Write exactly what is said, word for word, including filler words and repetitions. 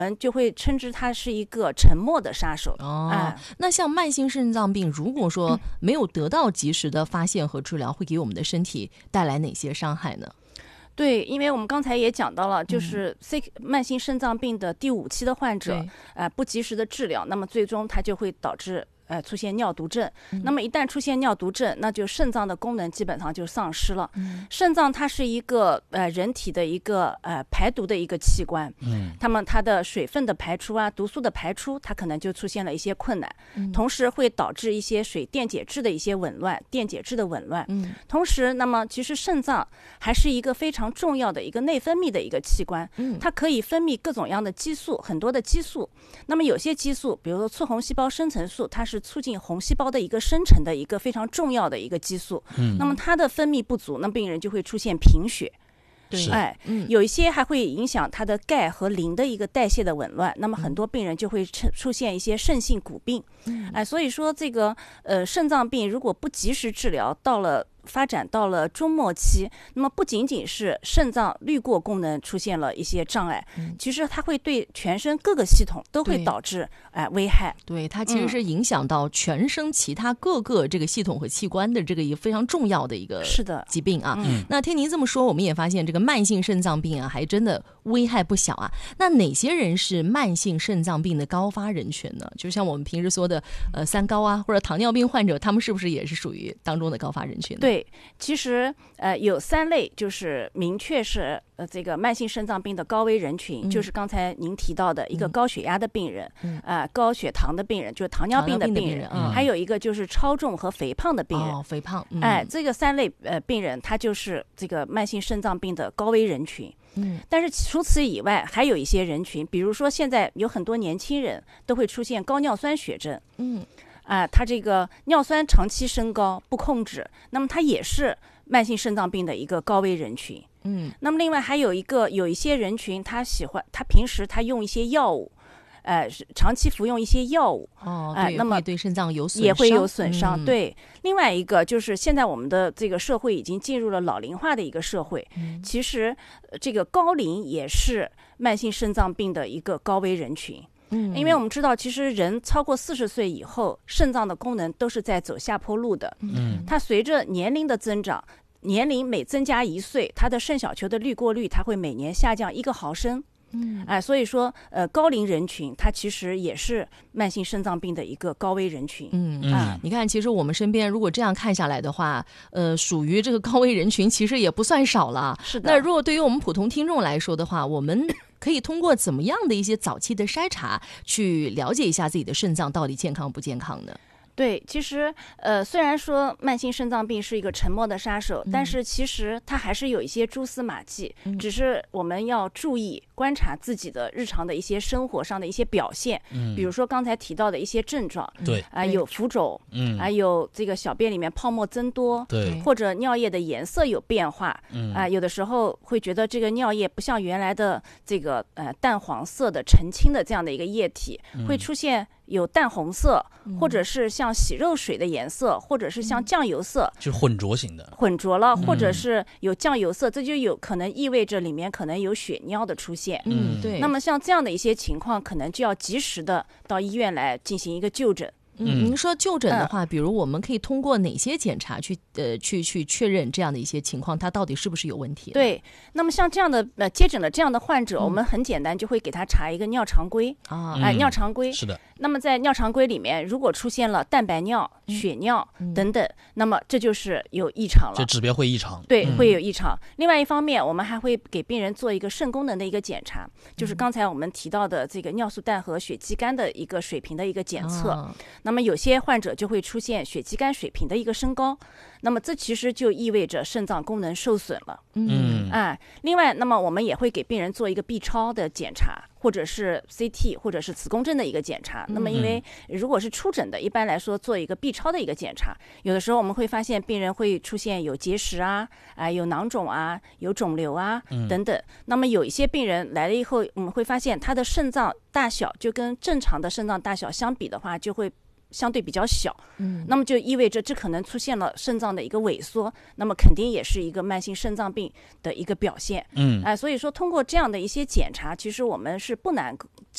们就会称之它是一个沉默的杀手。 哦、 哎， 那像慢性肾脏病，如果说没有得到及时的发现和治疗，会给我们的身体带来哪些伤害呢？ 对，因为我们刚才也讲到了，就是 C 慢性肾脏病的第五期的患者，呃，不及时的治疗，那么最终它就会导致呃，出现尿毒症、嗯、那么一旦出现尿毒症，那就肾脏的功能基本上就丧失了。嗯、肾脏它是一个呃人体的一个呃排毒的一个器官，嗯，那么它的水分的排出啊，毒素的排出，它可能就出现了一些困难，嗯、同时会导致一些水电解质的一些紊乱，电解质的紊乱。嗯，同时，那么其实肾脏还是一个非常重要的一个内分泌的一个器官，嗯，它可以分泌各种样的激素，很多的激素。那么有些激素，比如说促红细胞生成素，它是促进红细胞的一个生成的一个非常重要的一个激素，嗯，那么它的分泌不足，那病人就会出现贫血。 对， 哎，嗯，有一些还会影响它的钙和磷的一个代谢的紊乱，那么很多病人就会出现一些肾性骨病，嗯，哎，所以说这个呃肾脏病如果不及时治疗，到了发展到了中末期，那么不仅仅是肾脏滤过功能出现了一些障碍，嗯、其实它会对全身各个系统都会导致哎、呃、危害。 对，它其实是影响到全身其他各个这个系统和器官的这个一个非常重要的一个是的疾病啊。 嗯、 那听您这么说，我们也发现这个慢性肾脏病啊，还真的危害不小啊。那哪些人是慢性肾脏病的高发人群呢？就像我们平时说的呃三高啊，或者糖尿病患者，他们是不是也是属于当中的高发人群呢？ 对。对，其实呃有三类，就是明确是呃这个慢性肾脏病的高危人群，嗯、就是刚才您提到的一个高血压的病人，嗯、呃高血糖的病人，就是糖尿病的病人，病人嗯、还有一个就是超重和肥胖的病人。 哦，肥胖，嗯、 哎，这个三类呃病人，他就是这个慢性肾脏病的高危人群。嗯，但是除此以外，还有一些人群，比如说现在有很多年轻人都会出现高尿酸血症。嗯。啊，他这个尿酸长期升高不控制，那么他也是慢性肾脏病的一个高危人群。嗯，那么另外还有一个有一些人群，他喜欢他平时他用一些药物，呃，长期服用一些药物， 哦，呃、那么会对肾脏有损伤， 也会有损伤。 嗯、 对，另外一个就是现在我们的这个社会已经进入了老龄化的一个社会，嗯、其实、呃、这个高龄也是慢性肾脏病的一个高危人群。嗯，因为我们知道，其实人超过四十岁以后，肾脏的功能都是在走下坡路的。嗯，它随着年龄的增长，年龄每增加一岁，它的肾小球的滤过率，它会每年下降一个毫升。嗯，哎，所以说，呃，高龄人群它其实也是慢性肾脏病的一个高危人群。 嗯啊，你看，其实我们身边如果这样看下来的话，呃，属于这个高危人群其实也不算少了。 是的。 那如果对于我们普通听众来说的话，我们可以通过怎么样的一些早期的筛查，去了解一下自己的肾脏到底健康不健康呢？ 对，其实呃，虽然说慢性肾脏病是一个沉默的杀手，嗯、但是其实它还是有一些蛛丝马迹，嗯、只是我们要注意观察自己的日常的一些生活上的一些表现，嗯、比如说刚才提到的一些症状， 对， 啊、呃，有浮肿，嗯，还有这个小便里面泡沫增多， 对， 或者尿液的颜色有变化，嗯，啊、呃，有的时候会觉得这个尿液不像原来的这个呃淡黄色的澄清的这样的一个液体，嗯、会出现有淡红色，嗯、或者是像洗肉水的颜色，或者是像酱油色， 就是混浊型的， 混浊了，或者是有酱油色，嗯、这就有可能意味着里面可能有血尿的出现。 嗯，对。 那么像这样的一些情况，可能就要及时的到医院来进行一个就诊。 嗯，您说就诊的话，嗯、比如我们可以通过哪些检查去呃去去确认这样的一些情况，它到底是不是有问题？ 对，那么像这样的呃接诊的这样的患者，嗯、我们很简单就会给他查一个尿常规啊，哎、呃，尿常规是的。 那么在尿常规里面，如果出现了蛋白尿、血尿等等，嗯、那么这就是有异常了， 这指标会异常， 对，嗯、会有异常。另外一方面，我们还会给病人做一个肾功能的一个检查，就是刚才我们提到的这个尿素氮和血肌酐的一个水平的一个检测。啊、那么有些患者就会出现血肌酐水平的一个升高，那么这其实就意味着肾脏功能受损了。嗯，哎，另外，那么我们也会给病人做一个 B 超的检查，或者是 C T 或者是磁共振的一个检查。那么因为如果是初诊的，一般来说做一个 B 超的一个检查，有的时候我们会发现病人会出现有结石啊，啊、呃、有囊肿啊，有肿瘤啊等等。那么有一些病人来了以后，我们会发现他的肾脏大小就跟正常的肾脏大小相比的话，就会相对比较小，嗯，那么就意味着这可能出现了肾脏的一个萎缩，那么肯定也是一个慢性肾脏病的一个表现，嗯，哎、呃，所以说通过这样的一些检查，其实我们是不难